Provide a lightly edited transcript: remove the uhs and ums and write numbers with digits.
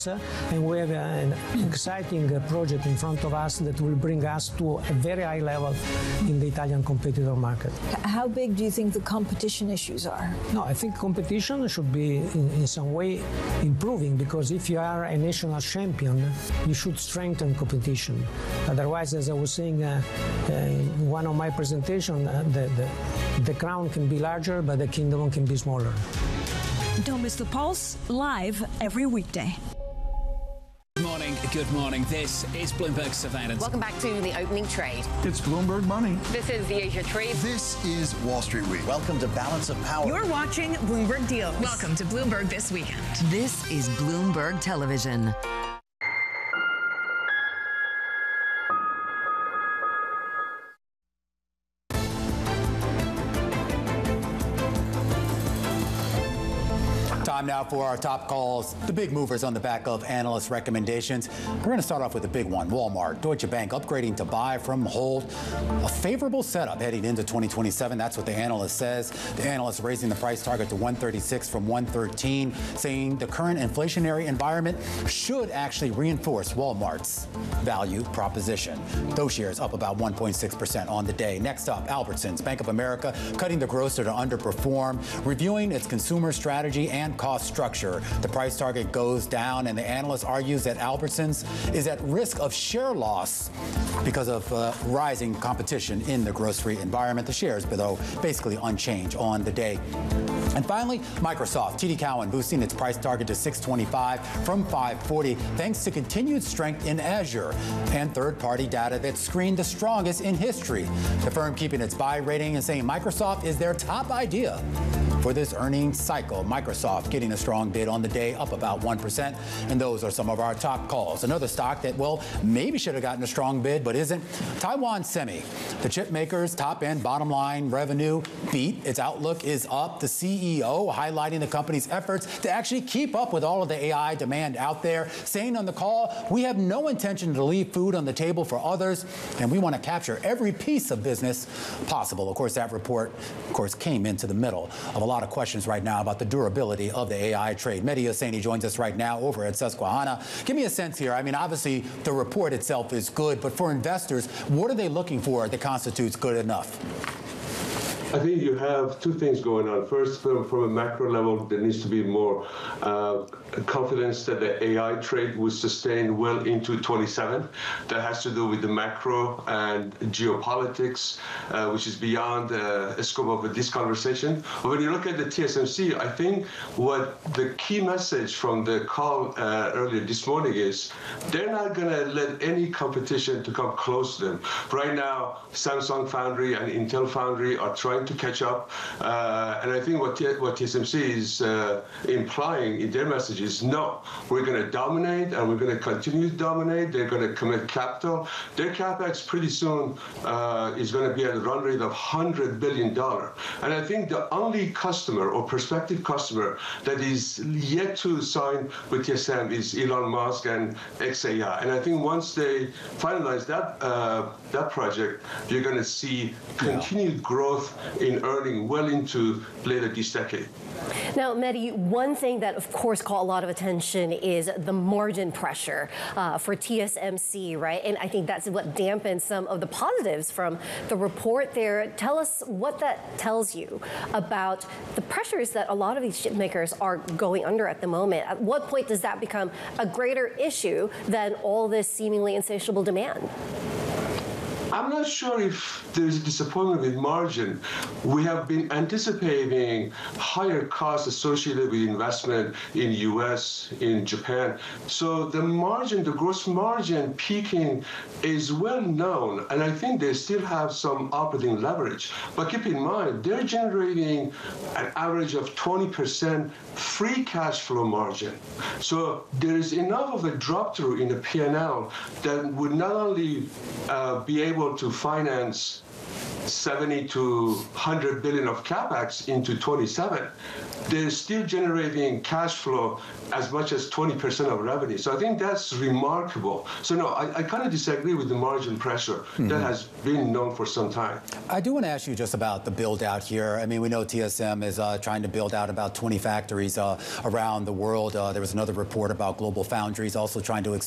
And we have an exciting project in front of us that will bring us to a very high level in the Italian competitor market. How big do you think the competition issues are? No, I think competition should be in some way improving, because if you are a national champion, you should strengthen competition. Otherwise, as I was saying in one of my presentations, the crown can be larger, but the kingdom can be smaller. Don't miss The Pulse, live every weekday. Good morning. This is Bloomberg Surveillance. Welcome back to the opening trade. It's Bloomberg Money. This is the Asia Trade. This is Wall Street Week. Welcome to Balance of Power. You're watching Bloomberg Deals. Welcome to Bloomberg This Weekend. This is Bloomberg Television. Time now for our top calls, the big movers on the back of analyst recommendations. We're going to start off with a big one. Walmart, Deutsche Bank upgrading to buy from hold. A favorable setup heading into 2027. That's what the analyst says. The analyst raising the price target to 136 from 113, saying the current inflationary environment should actually reinforce Walmart's value proposition. Those shares up about 1.6% on the day. Next up, Albertsons, Bank of America, cutting the grocer to underperform, reviewing its consumer strategy and cost structure. The price target goes down, and the analyst argues that Albertsons is at risk of share loss because of rising competition in the grocery environment. The shares, though, basically unchanged on the day. And finally, Microsoft, TD Cowen boosting its price target to $625 from $540 thanks to continued strength in Azure and third-party data that screened the strongest in history. The firm keeping its buy rating and saying Microsoft is their top idea for this earnings cycle. Microsoft getting a strong bid on the day, up about 1%. And those are some of our top calls. Another stock that, well, maybe should have gotten a strong bid, but isn't. Taiwan Semi. The chip maker's top and bottom line revenue beat. Its outlook is up. The CEO highlighting the company's efforts to actually keep up with all of the AI demand out there, saying on the call, we have no intention to leave food on the table for others, and we want to capture every piece of business possible. Of course, that report, came into the middle of a lot of questions right now about the durability of the AI trade. Mehdi Hosseini joins us right now over at Susquehanna. Give me a sense here. I mean, obviously, the report itself is good, but for investors, what are they looking for that constitutes good enough? I think you have two things going on. First, from a macro level, there needs to be more confidence that the AI trade will sustain well into 27. That has to do with the macro and geopolitics, which is beyond the scope of this conversation. But when you look at the TSMC, I think what the key message from the call earlier this morning is they're not going to let any competition to come close to them. Right now, Samsung Foundry and Intel Foundry are trying to catch up, and I think what TSMC is implying in their message is no, we're going to dominate and we're going to continue to dominate. They're going to commit capital. Their capex pretty soon is going to be at a run rate of $100 billion. And I think the only customer or prospective customer that is yet to sign with TSM is Elon Musk and XAI. And I think once they finalize that project, you're going to see continued growth in earning well into later this decade. Now, Mehdi, one thing that, of course, caught a lot of attention is the margin pressure for TSMC, right? And I think that's what dampened some of the positives from the report there. Tell us what that tells you about the pressures that a lot of these chip makers are going under at the moment. At what point does that become a greater issue than all this seemingly insatiable demand? I'm not sure if there's a disappointment with margin. We have been anticipating higher costs associated with investment in U.S., in Japan. So the margin, the gross margin peaking is well known, and I think they still have some operating leverage. But keep in mind, they're generating an average of 20% free cash flow margin. So there is enough of a drop-through in the P&L that would not only be able able to finance 70 to 100 billion of capex into 27, they're still generating cash flow as much as 20% of revenue. So I think that's remarkable. So no, I kind of disagree with the margin pressure that has been known for some time. I do want to ask you just about the build out here. I mean, we know TSM is trying to build out about 20 factories around the world. There was another report about Global Foundries also trying to expand